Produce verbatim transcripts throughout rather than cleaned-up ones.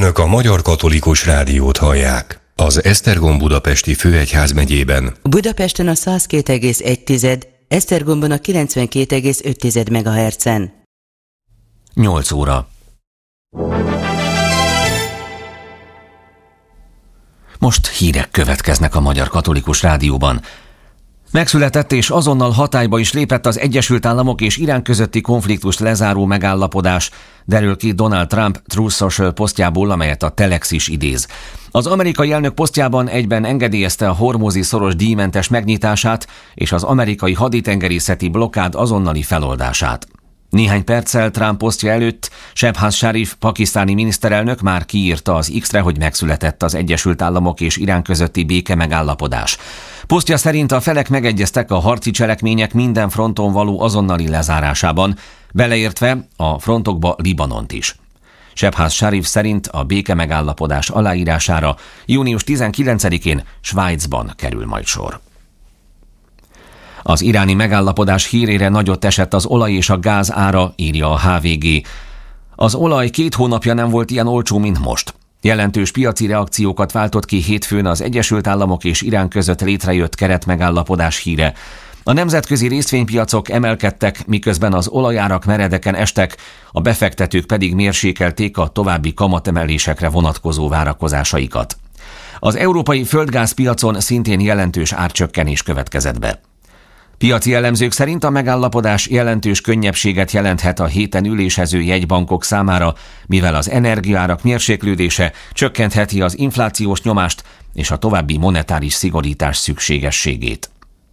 Önök a Magyar Katolikus Rádiót hallják. Az Esztergom budapesti főegyházmegyében Budapesten a száz két egész egy, Esztergomban a kilencvenkét egész öt megahertzen. nyolc óra. Most hírek következnek a Magyar Katolikus Rádióban. Megszületett és azonnal hatályba is lépett az Egyesült Államok és Irán közötti konfliktust lezáró megállapodás, derül ki Donald Trump Truth Social posztjából, amelyet a Telex is idéz. Az amerikai elnök posztjában egyben engedélyezte a hormuzi szoros díjmentes megnyitását és az amerikai haditengerészeti blokkád azonnali feloldását. Néhány perccel Trump posztja előtt Shehbaz Sharif pakisztáni miniszterelnök már kiírta az X-re, hogy megszületett az Egyesült Államok és Irán közötti béke megállapodás. Posztja szerint a felek megegyeztek a harci cselekmények minden fronton való azonnali lezárásában, beleértve a frontokba Libanont is. Shehbaz Sharif szerint a béke megállapodás aláírására június tizenkilencedikén Svájcban kerül majd sor. Az iráni megállapodás hírére nagyot esett az olaj és a gáz ára, írja a há vé gé. Az olaj két hónapja nem volt ilyen olcsó, mint most. Jelentős piaci reakciókat váltott ki hétfőn az Egyesült Államok és Irán között létrejött keretmegállapodás híre. A nemzetközi részvénypiacok emelkedtek, miközben az olajárak meredeken estek, a befektetők pedig mérsékelték a további kamatemelésekre vonatkozó várakozásaikat. Az európai földgázpiacon szintén jelentős árcsökkenés következett be. Piaci elemzők szerint a megállapodás jelentős könnyebbséget jelenthet a héten ülésező jegybankok számára, mivel az energiaárak mérséklődése csökkentheti az inflációs nyomást és a további monetáris szigorítás szükségességét.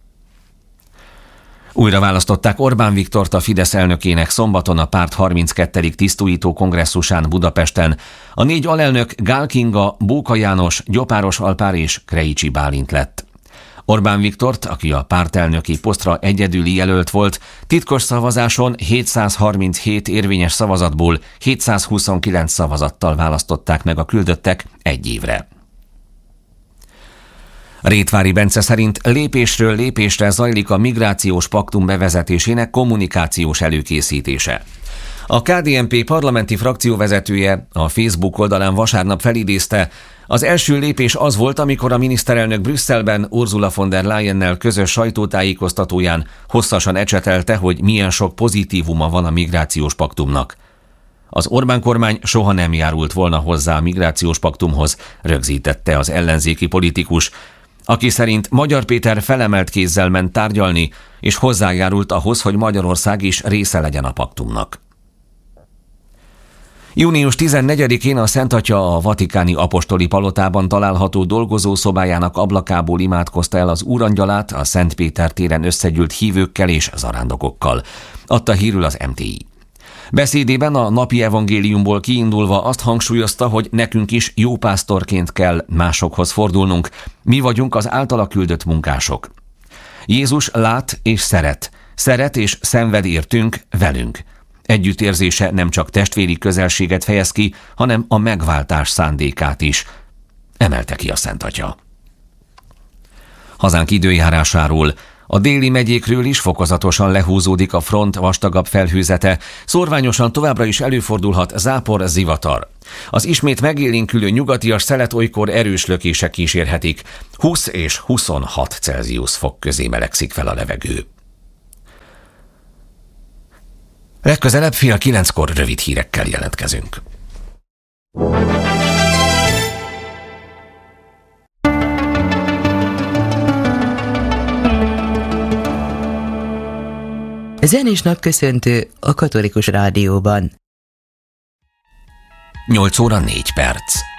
Újra választották Orbán Viktort a Fidesz elnökének szombaton a párt harminckettedik tisztújító kongresszusán Budapesten. A négy alelnök Gál Kinga, Bóka János, Gyopáros Alpár és Krejcsi Bálint lett. Orbán Viktort, aki a pártelnöki posztra egyedüli jelölt volt, titkos szavazáson hétszázharminchét érvényes szavazatból hétszázhuszonkilenc szavazattal választották meg a küldöttek egy évre. Rétvári Bence szerint lépésről lépésre zajlik a migrációs paktum bevezetésének kommunikációs előkészítése. A ká dé en pé parlamenti frakcióvezetője a Facebook oldalán vasárnap felidézte, az első lépés az volt, amikor a miniszterelnök Brüsszelben Ursula von der Leyennel közös sajtótájékoztatóján hosszasan ecsetelte, hogy milyen sok pozitívuma van a migrációs paktumnak. Az Orbán kormány soha nem járult volna hozzá a migrációs paktumhoz, rögzítette az ellenzéki politikus, aki szerint Magyar Péter felemelt kézzel ment tárgyalni, és hozzájárult ahhoz, hogy Magyarország is része legyen a paktumnak. június tizennegyedikén a Szent Atya a vatikáni apostoli palotában található dolgozószobájának ablakából imádkozta el az Úrangyalát a Szent Péter téren összegyűlt hívőkkel és zarándokokkal, adta hírül az em té i. Beszédében a napi evangéliumból kiindulva azt hangsúlyozta, hogy nekünk is jó pásztorként kell másokhoz fordulnunk, mi vagyunk az általa küldött munkások. Jézus lát és szeret, szeret és szenved értünk, velünk. Együttérzése nem csak testvéri közelséget fejez ki, hanem a megváltás szándékát is, emelte ki a Szent Atya. Hazánk időjárásáról: a déli megyékről is fokozatosan lehúzódik a front vastagabb felhőzete, szórványosan továbbra is előfordulhat zápor, zivatar. Az ismét megélénkülő nyugatias szelet olykor erős lökések kísérhetik, húsz és huszonhat Celsius fok közé melegszik fel a levegő. Legközelebb fél kilenckor rövid hírekkel jelentkezünk. Zenés napköszöntő a Katolikus Rádióban. nyolc óra négy perc.